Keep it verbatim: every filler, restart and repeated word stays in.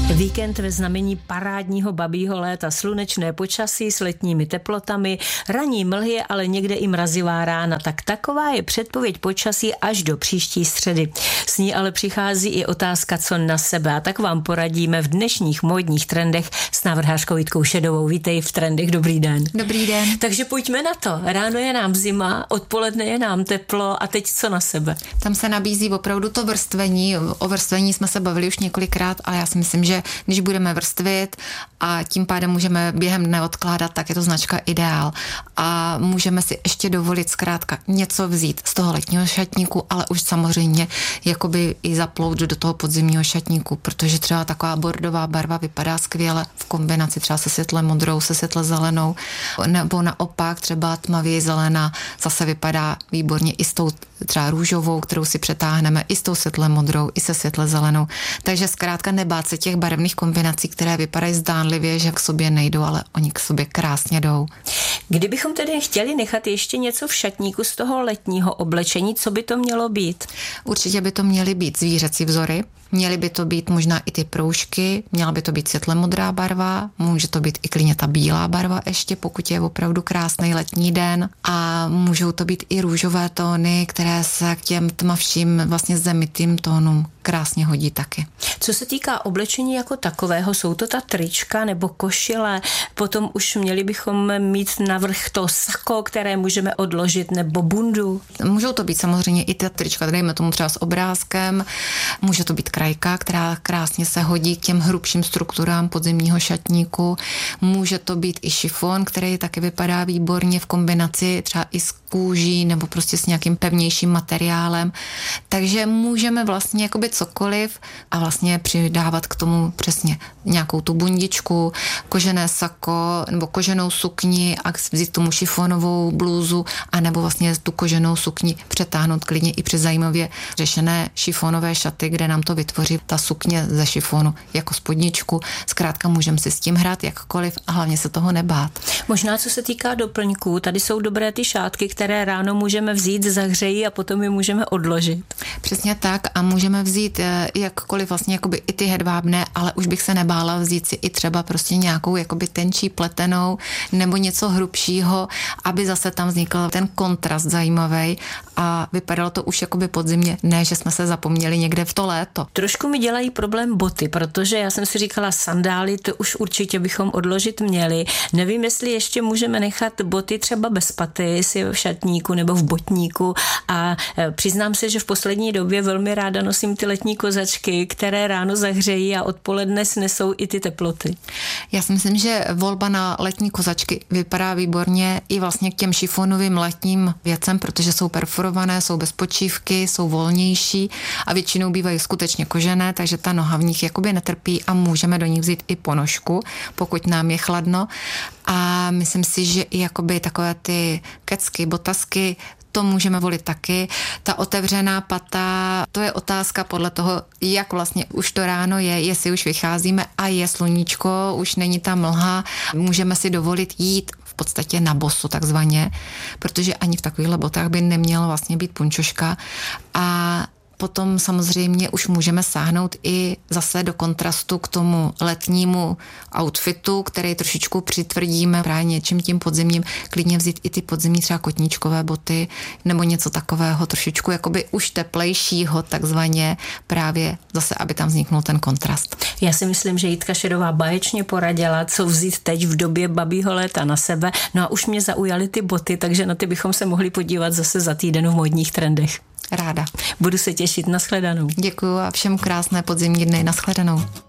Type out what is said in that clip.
Víkend ve znamení parádního babího léta, slunečné počasí s letními teplotami, ranní mlhy, ale někde i mrazivá rána. Tak taková je předpověď počasí až do příští středy. S ní ale přichází i otázka, co na sebe. A tak vám poradíme v dnešních módních trendech s návrhářkou Jitkou Šedovou. Vítej v Trendech, dobrý den. Dobrý den. Takže pojďme na to. Ráno je nám zima, odpoledne je nám teplo a teď co na sebe? Tam se nabízí opravdu to vrstvení. O vrstvení jsme se bavili už několikrát, ale já si myslím, že když budeme vrstvit a tím pádem můžeme během dne odkládat, tak je to značka ideál. A můžeme si ještě dovolit zkrátka něco vzít z toho letního šatníku, ale už samozřejmě jakoby i zaplout do toho podzimního šatníku, protože třeba taková bordová barva vypadá skvěle v kombinaci třeba se světle modrou, se světle zelenou, nebo naopak třeba tmavě zelená zase vypadá výborně i s tou třeba růžovou, kterou si přetáhneme, i s tou světle modrou, i se světle zelenou. Takže zkrátka nebát se těch barevných kombinací, které vypadají zdánlivě, že k sobě nejdou, ale oni k sobě krásně jdou. Kdybychom tedy chtěli nechat ještě něco v šatníku z toho letního oblečení, co by to mělo být? Určitě by to měly být zvířecí vzory, měly by to být možná i ty proužky, měla by to být světle modrá barva, může to být i klidně ta bílá barva ještě, pokud je opravdu krásný letní den, a můžou to být i růžové tóny, které se k těm tmavším vlastně zemitým tónům krásně hodí taky. Co se týká oblečení jako takového, jsou to ta trička nebo košile, potom už měli bychom mít navrch to sako, které můžeme odložit, nebo bundu. Můžou to být samozřejmě i ta trička, dejme tomu třeba s obrázkem, může to být krajka, která krásně se hodí k těm hrubším strukturám podzimního šatníku, může to být i šifon, který taky vypadá výborně v kombinaci třeba i s kůží nebo prostě s nějakým pevnějším materiálem, takže můžeme vlastně jakoby cokoliv a vlastně přidávat k tomu přesně nějakou tu bundičku, kožené sako nebo koženou sukni a vzít tomu šifonovou blůzu a nebo vlastně tu koženou sukni přetáhnout klidně i přes zajímavě řešené šifonové šaty, kde nám to vytvoří ta sukně ze šifonu jako spodničku. Zkrátka můžeme si s tím hrát jakkoliv a hlavně se toho nebát. Možná co se týká doplňků, tady jsou dobré ty šátky, které ráno můžeme vzít, zahřejí a potom je můžeme odložit. Přesně tak a můžeme vzít jakkoliv vlastně jakoby i ty hedvábné, ale už bych se nebála vzít si i třeba prostě nějakou jakoby tenčí pletenou nebo něco hrubšího, aby zase tam vznikl ten kontrast zajímavý a vypadalo to už jakoby podzimně, ne, že jsme se zapomněli někde v to léto. Trošku mi dělají problém boty, protože já jsem si říkala sandály, to už určitě bychom odložit měli. Nevím, jestli ještě můžeme nechat boty třeba bez paty si v šatníku nebo v botníku a přiznám se, že v poslední době velmi ráda nosím ty letní kozačky, které ráno zahřejí a odpoledne snesou i ty teploty. Já si myslím, že volba na letní kozačky vypadá výborně i vlastně k těm šifonovým letním věcem, protože jsou perforované, jsou bez počívky, jsou volnější a většinou bývají skutečně kožené, takže ta noha v nich jakoby netrpí a můžeme do nich vzít i ponožku, pokud nám je chladno. A myslím si, že i jakoby takové ty kecky, botasky, to můžeme volit taky. Ta otevřená pata, to je otázka podle toho, jak vlastně už to ráno je, jestli už vycházíme a je sluníčko, už není ta mlha, můžeme si dovolit jít v podstatě na boso takzvaně, protože ani v takovýchhle botách by neměla vlastně být punčoška a potom samozřejmě už můžeme sáhnout i zase do kontrastu k tomu letnímu outfitu, který trošičku přitvrdíme právě něčím tím podzimním, klidně vzít i ty podzimní třeba kotníčkové boty nebo něco takového trošičku jakoby už teplejšího takzvaně právě zase, aby tam vzniknul ten kontrast. Já si myslím, že Jitka Šedová báječně poradila, co vzít teď v době babího léta na sebe. No a už mě zaujaly ty boty, takže na ty bychom se mohli podívat zase za týden v módních trendech. Ráda. Budu se těšit, nashledanou. Děkuju a všem krásné podzimní dny, nashledanou.